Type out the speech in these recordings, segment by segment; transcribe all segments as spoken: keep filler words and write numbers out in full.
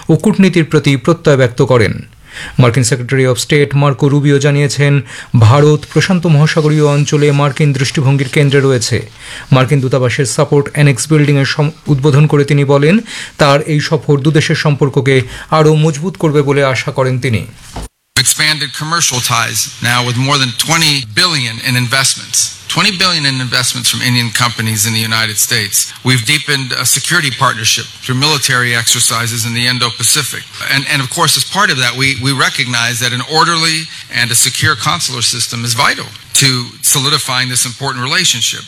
ও কূটনীতির প্রতি প্রত্যয় ব্যক্ত করেন। মার্কিন secretary of state Marco Rubio জানিয়েছেন, ভারত প্রশান্ত মহাসাগরীয় অঞ্চলে মার্কিন দৃষ্টিভঙ্গির কেন্দ্রে রয়েছে। মার্কিন দূতাবাসের সাপোর্ট অ্যানেক্স বিল্ডিংয়ের উদ্বোধন করে তিনি বলেন, তার এই সফর দুদেশের সম্পর্ককে আরও মজবুত করবে বলে আশা করেন তিনি। Expanded commercial ties now with more than twenty billion in investments. twenty billion in investments from Indian companies in the United States. We've deepened a security partnership through military exercises in the Indo-Pacific. And, and of course, as part of that, we, we recognize that an orderly and a secure consular system is vital to solidifying this important relationship.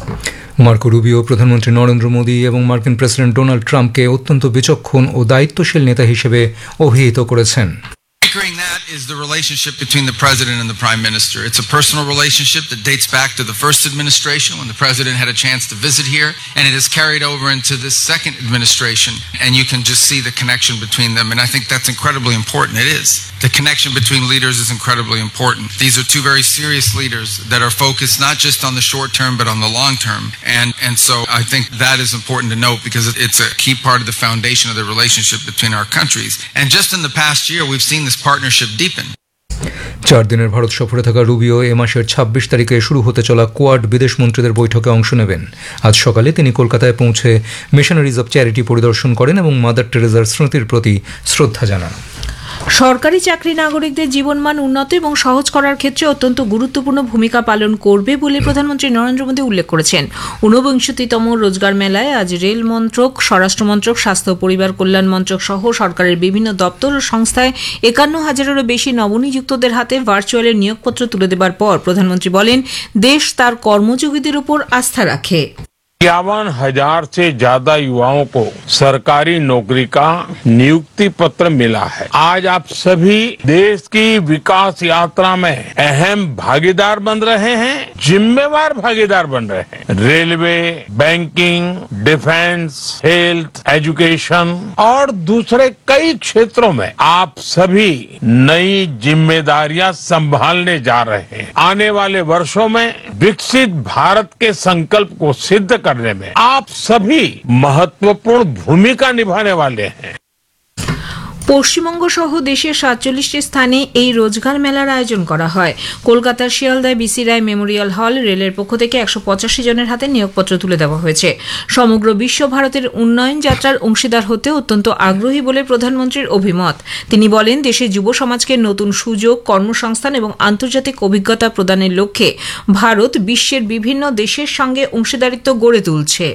Marco Rubio প্রধানমন্ত্রী নরেন্দ্র মোদী এবং মার্কিন president Donald ট্রাম্পকে অত্যন্ত বিচক্ষণ ও দায়িত্বশীল নেতা হিসেবে অভিহিত করেছেন। Anchoring that is the relationship between the president and the prime minister. It's a personal relationship that dates back to the first administration when the president had a chance to visit here, and it has carried over into this second administration, and you can just see the connection between them, and I think that's incredibly important. It is. The connection between leaders is incredibly important. These are two very serious leaders that are focused not just on the short term but on the long term, and and so I think that is important to note because it's a key part of the foundation of the relationship between our countries. And just in the past year we've seen this partnership deepen. চার দিনের ভারত সফরে থাকা Rubio এ মাসের ছাব্বিশ তারিখে শুরু হতে চলা কোয়াড বিদেশ মন্ত্রীদের বৈঠকে অংশ নেবেন। আজ সকালে তিনি কলকাতায় পৌঁছে মিশনারিজ অব চ্যারিটি পরিদর্শন করেন এবং মাদার টেরেজার স্মৃতির প্রতি শ্রদ্ধা জানান। সরকারি চাকরি নাগরিকদের জীবনমান উন্নত এবং সহজ করার ক্ষেত্রে অত্যন্ত গুরুত্বপূর্ণ ভূমিকা পালন করবে বলে প্রধানমন্ত্রী নরেন্দ্র মোদী উল্লেখ করেছেন। ঊনবিংশতিতম রোজগার মেলায় আজ রেল মন্ত্রক, স্বরাষ্ট্র মন্ত্রক, স্বাস্থ্য ও পরিবার কল্যাণ মন্ত্রক সহ সরকারের বিভিন্ন দপ্তর ও সংস্থায় একান্ন হাজারেরও বেশি নবনিযুক্তদের হাতে ভার্চুয়ালের নিয়োগপত্র তুলে দেবার পর প্রধানমন্ত্রী বলেন, দেশ তার কর্মযোগীদের উপর আস্থা রাখে। इक्यावन हजार से ज्यादा युवाओं को सरकारी नौकरी का नियुक्ति पत्र मिला है। आज आप सभी देश की विकास यात्रा में अहम भागीदार बन रहे हैं, जिम्मेवार भागीदार बन रहे हैं। Railway, banking, defence, health, education और दूसरे कई क्षेत्रों में आप सभी नई जिम्मेदारियां संभालने जा रहे हैं। आने वाले वर्षों में विकसित भारत के संकल्प को सिद्ध करने में आप सभी महत्वपूर्ण भूमिका निभाने वाले हैं। পশ্চিমবঙ্গ সহ দেশের সাতচল্লিশটি স্থানে এই রোজগার মেলার আয়োজন করা হয়। কলকাতার শিয়ালদায় বিসি রায় মেমোরিয়াল হল রেলের পক্ষ থেকে একশো পঁচাশি জনের হাতে নিয়োগপত্র তুলে দেওয়া হয়েছে। সমগ্র বিশ্ব ভারতের উন্নয়ন যাত্রার অংশীদার হতে অত্যন্ত আগ্রহী বলে প্রধানমন্ত্রীর অভিমত। তিনি বলেন, দেশের যুব সমাজকে নতুন সুযোগ, কর্মসংস্থান এবং আন্তর্জাতিক অভিজ্ঞতা প্রদানের লক্ষ্যে ভারত বিশ্বের বিভিন্ন দেশের সঙ্গে অংশীদারিত্ব গড়ে তুলছে।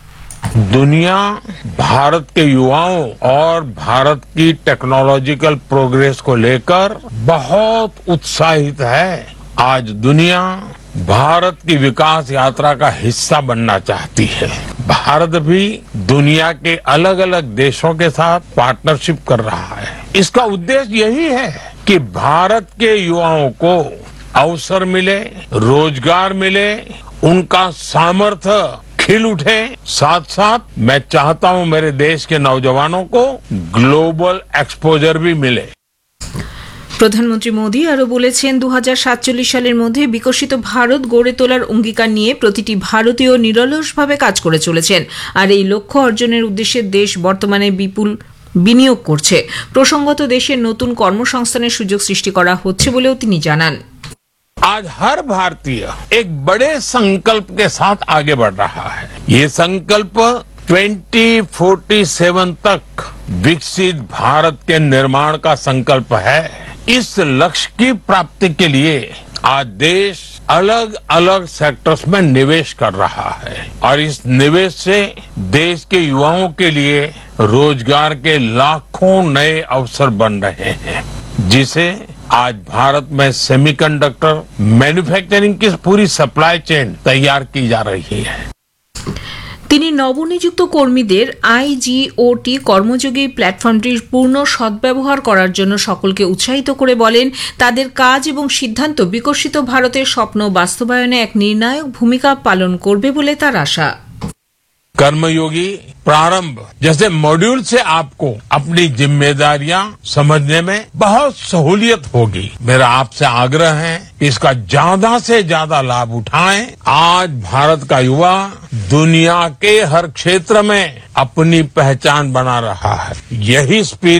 दुनिया भारत के युवाओं और भारत की टेक्नोलॉजिकल प्रोग्रेस को लेकर बहुत उत्साहित है। आज दुनिया भारत की विकास यात्रा का हिस्सा बनना चाहती है। भारत भी दुनिया के अलग अलग देशों के साथ पार्टनरशिप कर रहा है। इसका उद्देश्य यही है कि भारत के युवाओं को अवसर मिले, रोजगार मिले, उनका सामर्थ्य खिल उठे। साथ साथ मैं चाहता हूं मेरे देश के नौजवानों को ग्लोबल एक्सपोजर भी मिले। প্রধানমন্ত্রী মোদী আরও বলেছেন, দু হাজার সাতচল্লিশ সালের মধ্যে বিকশিত ভারত গড়ে তোলার অঙ্গীকার নিয়ে প্রতিটি ভারতীয় নিরলসভাবে কাজ করে চলেছেন। আর এই লক্ষ্য অর্জনের উদ্দেশ্যে দেশ বর্তমানে বিপুল বিনিয়োগ করছে। প্রসঙ্গত, দেশের নতুন কর্মসংস্থানের সুযোগ সৃষ্টি করা হচ্ছে বলেও তিনি জানান। आज हर भारतीय एक बड़े संकल्प के साथ आगे बढ़ रहा है। ये संकल्प ट्वेंटी फोर्टी सेवन तक विकसित भारत के निर्माण का संकल्प है। इस लक्ष्य की प्राप्ति के लिए आज देश अलग अलग सेक्टर्स में निवेश कर रहा है और इस निवेश से देश के युवाओं के लिए रोजगार के लाखों नए अवसर बन रहे हैं, जिसे आज भारत में सेमीकंडक्टर मैन्युफैक्चरिंग की पूरी सप्लाई चेन तैयार की जा रही है। তিনি নবনিযুক্ত কর্মীদের আইজিওটি কর্মযোগী প্ল্যাটফর্মটির পূর্ণ সদ্ব্যবহার করার জন্য সকলকে উৎসাহিত করে বলেন, তাদের কাজ এবং সিদ্ধান্ত বিকশিত ভারতের স্বপ্ন বাস্তবায়নে এক নির্ণায়ক ভূমিকা পালন করবে বলে তার আশা। कर्मयोगी प्रारंभ जैसे मॉड्यूल से आपको अपनी जिम्मेदारियां समझने में बहुत सहूलियत होगी। मेरा आपसे आग्रह है कि इसका ज्यादा से ज्यादा लाभ उठाएं। आज भारत का युवा दुनिया के हर क्षेत्र में अपनी पहचान बना रहा है। यही स्पिरिट